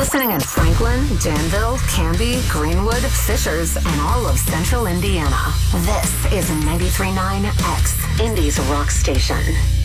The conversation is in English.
Listening in Franklin, Danville, Canby, Greenwood, Fishers, and all of central Indiana. This is 93.9 X, Indy's rock station.